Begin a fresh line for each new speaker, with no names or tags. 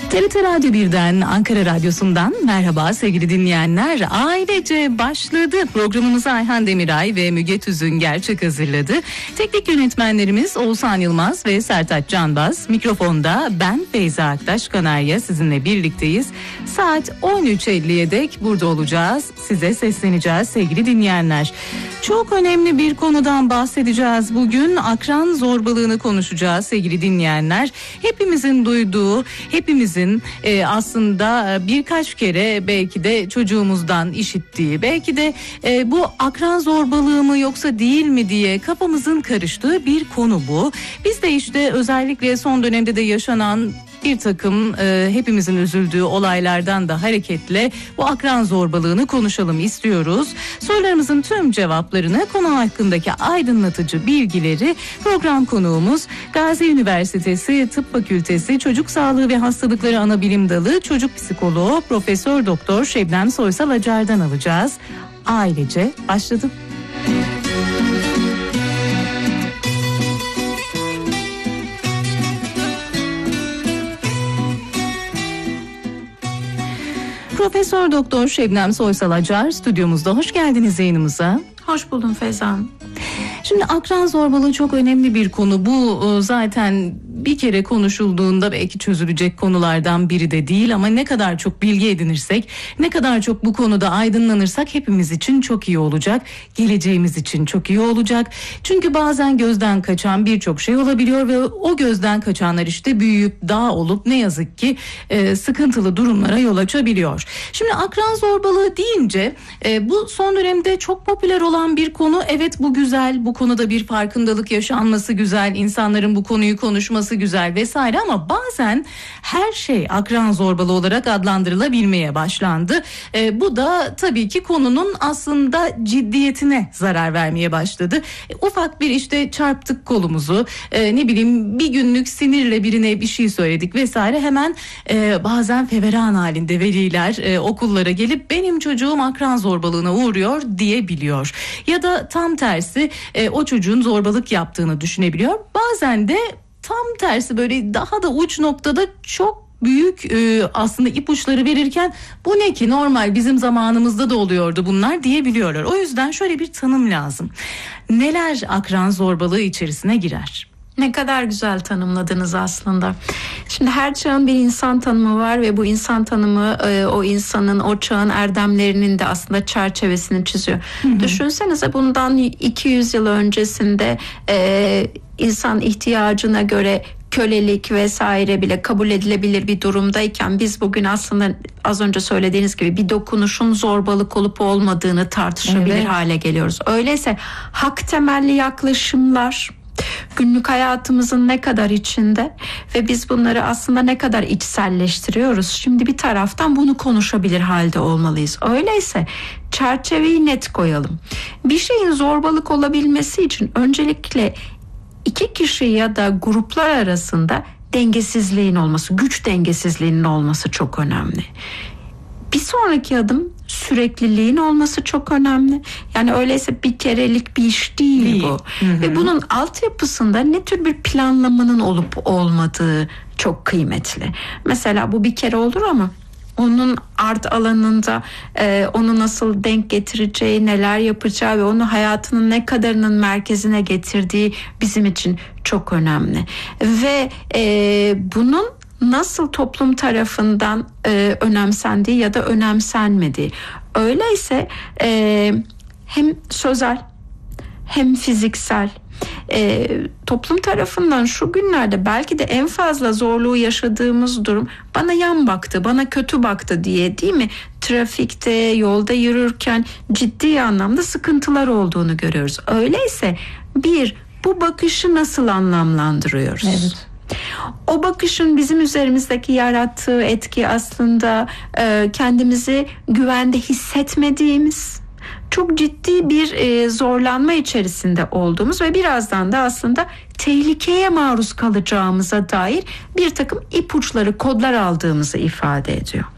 TRT Radyo 1'den, Ankara Radyosu'ndan merhaba sevgili dinleyenler. Ailece başladı. Programımızı Ayhan Demiray ve Müge Tüzün Gerçek hazırladı. Teknik yönetmenlerimiz Oğuzhan Yılmaz ve Sertaç Canbaz. Mikrofonda ben Feyza Aktaş Kanarya sizinle birlikteyiz. Saat 13.50'ye dek burada olacağız. Size sesleneceğiz sevgili dinleyenler. Çok önemli bir konudan bahsedeceğiz bugün. Akran zorbalığını konuşacağız sevgili dinleyenler. Hepimizin duyduğu, hepimizin aslında birkaç kere belki de çocuğumuzdan işittiği, belki de bu akran zorbalığı mı yoksa değil mi diye kafamızın karıştığı bir konu bu. Biz de işte özellikle son dönemde de yaşanan bir takım hepimizin üzüldüğü olaylardan da hareketle bu akran zorbalığını konuşalım istiyoruz. Sorularımızın tüm cevaplarını, konu hakkındaki aydınlatıcı bilgileri program konuğumuz Gazi Üniversitesi Tıp Fakültesi Çocuk Sağlığı ve Hastalıkları Anabilim Dalı Çocuk Psikoloğu Profesör Doktor Şebnem Soysal Acar'dan alacağız. Ailece başladı. Profesör Doktor Şebnem Soysal Acar stüdyomuzda. Hoş geldiniz yayınımıza.
Hoş buldum Feyza Hanım.
Şimdi akran zorbalığı çok önemli bir konu. Bu zaten bir kere konuşulduğunda belki çözülecek konulardan biri de değil ama ne kadar çok bilgi edinirsek, ne kadar çok bu konuda aydınlanırsak hepimiz için çok iyi olacak. Geleceğimiz için çok iyi olacak. Çünkü bazen gözden kaçan birçok şey olabiliyor ve o gözden kaçanlar işte büyüyüp dağ olup ne yazık ki sıkıntılı durumlara yol açabiliyor. Şimdi akran zorbalığı deyince bu son dönemde çok popüler olan bir konu. Evet, bu güzel, bu konuda bir farkındalık yaşanması güzel, insanların bu konuyu konuşması güzel vesaire ama bazen her şey akran zorbalığı olarak adlandırılabilmeye başlandı. Bu da tabii ki konunun aslında ciddiyetine zarar vermeye başladı. Ufak bir işte çarptık kolumuzu, ne bileyim bir günlük sinirle birine bir şey söyledik vesaire, hemen bazen feveran halinde veliler okullara gelip benim çocuğum akran zorbalığına uğruyor diyebiliyor. Ya da tam tersi o çocuğun zorbalık yaptığını düşünebiliyor. Bazen de tam tersi, böyle daha da uç noktada çok büyük aslında ipuçları verirken bu ne ki, normal bizim zamanımızda da oluyordu bunlar diyebiliyorlar. O yüzden şöyle bir tanım lazım. Neler akran zorbalığı içerisine girer?
Ne kadar güzel tanımladınız aslında. Şimdi her çağın bir insan tanımı var ve bu insan tanımı o insanın, o çağın erdemlerinin de aslında çerçevesini çiziyor. Düşünsenize, bundan 200 yıl öncesinde insan ihtiyacına göre kölelik vesaire bile kabul edilebilir bir durumdayken biz bugün aslında az önce söylediğiniz gibi bir dokunuşun zorbalık olup olmadığını tartışabilir hale geliyoruz. Öyleyse hak temelli yaklaşımlar günlük hayatımızın ne kadar içinde ve biz bunları aslında ne kadar içselleştiriyoruz. Şimdi bir taraftan bunu konuşabilir halde olmalıyız. Öyleyse çerçeveyi net koyalım. Bir şeyin zorbalık olabilmesi için öncelikle iki kişi ya da gruplar arasında dengesizliğin olması, güç dengesizliğinin olması çok önemli. Bir sonraki adım sürekliliğin olması çok önemli. Yani öyleyse bir kerelik bir iş değil bu. Ve bunun altyapısında ne tür bir planlamanın olup olmadığı çok kıymetli. Mesela bu bir kere olur ama onun art alanında onu nasıl denk getireceği, neler yapacağı ve onu hayatının ne kadarının merkezine getirdiği bizim için çok önemli. Ve bunun nasıl toplum tarafından önemsendiği ya da önemsenmediği. Öyleyse hem sözel hem fiziksel toplum tarafından şu günlerde belki de en fazla zorluğu yaşadığımız durum bana yan baktı, bana kötü baktı diye, değil mi? Trafikte, yolda yürürken ciddi anlamda sıkıntılar olduğunu görüyoruz. Öyleyse bu bakışı nasıl anlamlandırıyoruz? Evet. O bakışın bizim üzerimizdeki yarattığı etki aslında kendimizi güvende hissetmediğimiz, çok ciddi bir zorlanma içerisinde olduğumuz ve birazdan da aslında tehlikeye maruz kalacağımıza dair bir takım ipuçları, kodlar aldığımızı ifade ediyor.